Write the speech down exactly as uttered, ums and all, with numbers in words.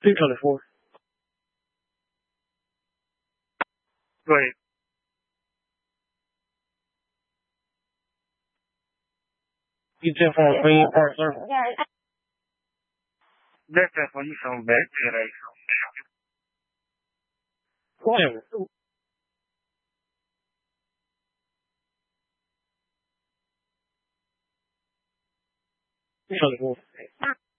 two twenty-four. Wait. You ten four three Park Circle. That's that for you some back today. Whatever. two twenty-four.